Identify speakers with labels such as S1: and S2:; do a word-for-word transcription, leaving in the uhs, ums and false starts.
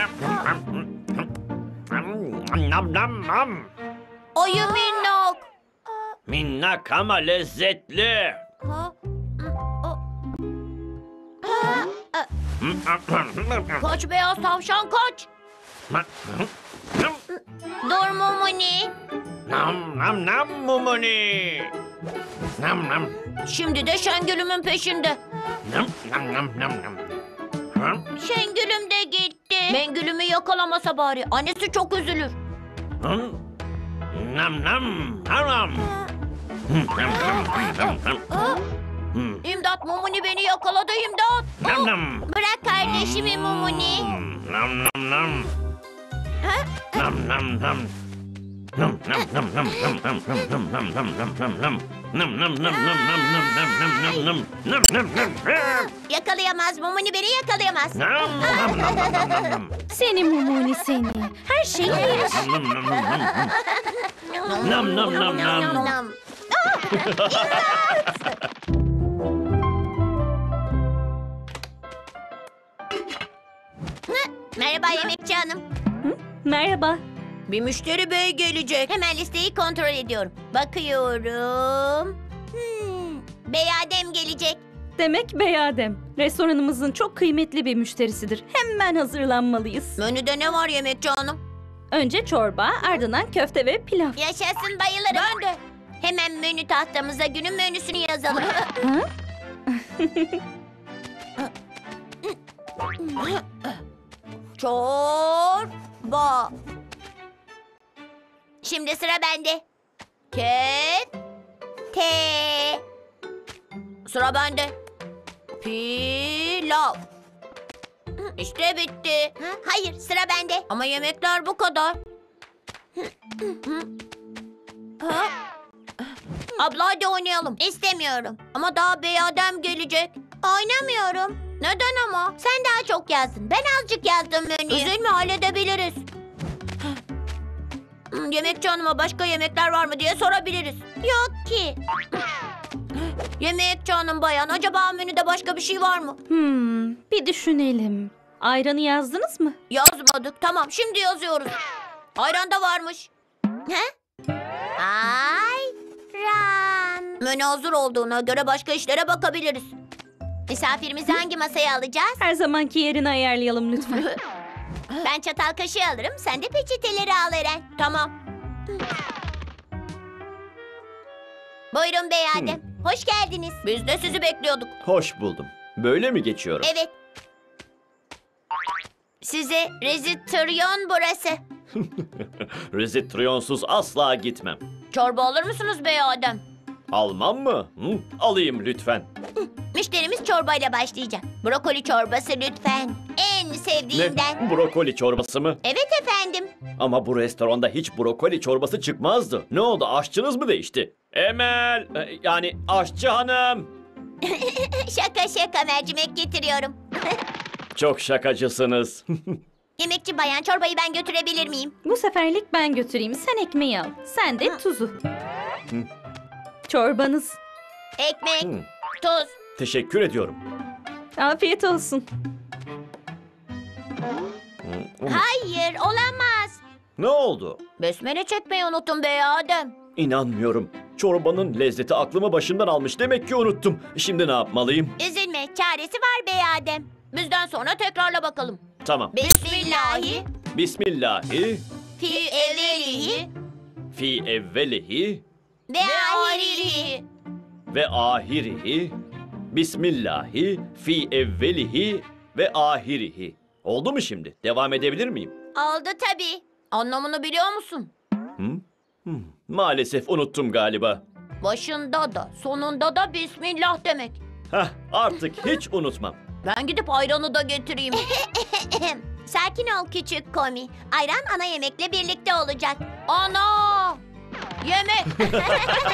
S1: Nam nam nam.
S2: Ayı minnak.
S1: Minnak ama lezzetli.
S2: Ha? Kaç beyaz tavşan kaç. Dur Mumuni.
S1: Nam nam nam mumuni. Nam nam.
S2: Şimdi de Şengül'ümün peşinde.
S1: Nam nam nam nam nam. Hı?
S2: Şengül'üm de gitti. Mengül'ümü yakalamasa bari. Annesi çok üzülür.
S1: Hı? Nam nam nam nam. Hı, nam nam nam nam.
S2: Ha?
S1: Hı,
S2: İmdat, Mumuni beni yakaladı, imdat.
S1: nam nam.
S2: Bırak kardeşimi Mumuni.
S1: Nam nam nam. Nam nam nam. Nam nam nam nam nam nam nam nam nam nam nam nam. Nam nam nam nam nam nam nam nam nam nam nam nam nam.
S2: Yakalayamaz, Mumuni beni yakalayamaz.
S1: Nam nam nam nam nam nam.
S3: Seni Mumuni seni. Her şeyi yer.
S1: Nam nam nam nam. Nam nam nam nam.
S2: nam. Merhaba Yemekçi Hanım.
S3: Merhaba.
S2: Bir müşteri bey gelecek. Hemen listeyi kontrol ediyorum. Bakıyorum. Hmm, Bey Adem gelecek.
S3: Demek Bey Adem. Restoranımızın çok kıymetli bir müşterisidir. Hemen hazırlanmalıyız.
S2: Menüde ne var Yemekçi Hanım?
S3: Önce çorba, ardından köfte ve pilav.
S2: Yaşasın, bayılırım. Ben de. Hemen menü tahtamıza günün menüsünü yazalım.
S3: Ha?
S2: Çorba. Şimdi sıra bende. Ket. Te. Sıra bende. Pilav. İşte bitti. Hayır, sıra bende. Ama yemekler bu kadar. Ha? Abla hadi oynayalım. İstemiyorum. Ama daha Bey Adem gelecek. Oynamıyorum. Neden ama? Sen daha çok yazdın. Ben azıcık yazdım menüyü. Üzülme, halledebiliriz. Hmm, Yemekçi Hanım'a başka yemekler var mı diye sorabiliriz. Yok ki. Yemekçi Hanım bayan, acaba menüde başka bir şey var mı?
S3: Hmm, bir düşünelim. Ayranı yazdınız mı?
S2: Yazmadık. Tamam, şimdi yazıyoruz. Ayran da varmış. He? Ayran. Menü hazır olduğuna göre başka işlere bakabiliriz. Misafirimizi hangi masaya alacağız?
S3: Her zamanki yerini ayarlayalım lütfen.
S2: Ben çatal kaşığı alırım, sen de peçeteleri al Eren. Tamam. Buyurun Bey Adem. Hoş geldiniz. Biz de sizi bekliyorduk.
S4: Hoş buldum. Böyle mi geçiyorum?
S2: Evet. Size rezitryon burası.
S4: Rezitriyonsuz asla gitmem.
S2: Çorba alır mısınız Bey Adem?
S4: Almam mı? Hı? Alayım lütfen.
S2: Müşterimiz çorbayla başlayacak. Brokoli çorbası lütfen. En sevdiğimden.
S4: Ne? Brokoli çorbası mı?
S2: Evet efendim.
S4: Ama bu restoranda hiç brokoli çorbası çıkmazdı. Ne oldu? Aşçınız mı değişti? Emel! e, Yani aşçı hanım!
S2: Şaka şaka, mercimek getiriyorum.
S4: Çok şakacısınız.
S2: Yemekçi bayan, çorbayı ben götürebilir miyim?
S3: Bu seferlik ben götüreyim. Sen ekmeği al. Sen de tuzu. Çorbanız.
S2: Ekmek,
S4: Hı.
S2: tuz.
S4: Teşekkür ediyorum.
S3: Afiyet olsun.
S2: Hayır, olamaz.
S4: Ne oldu?
S2: Besmele çekmeyi unuttum Bey Adem.
S4: İnanmıyorum. Çorbanın lezzeti aklımı başımdan almış. Demek ki unuttum. Şimdi ne yapmalıyım?
S2: Üzülme, çaresi var Bey Adem. Bizden sonra tekrarla bakalım.
S4: Tamam.
S2: Bismillahi,
S4: Bismillahi
S2: fi evvelihi
S4: fi evvelihi
S2: ve ahirihi.
S4: ve ahirihi. Bismillahi fi evvelihi ve ahirihi. Oldu mu şimdi? Devam edebilir miyim?
S2: Oldu tabii. Anlamını biliyor musun?
S4: Hı? Hı. Maalesef unuttum galiba.
S2: Başında da sonunda da Bismillah demek.
S4: Hah, artık hiç unutmam.
S2: Ben gidip ayranı da getireyim. Sakin ol küçük Komi. Ayran ana yemekle birlikte olacak. Ana! Yemek!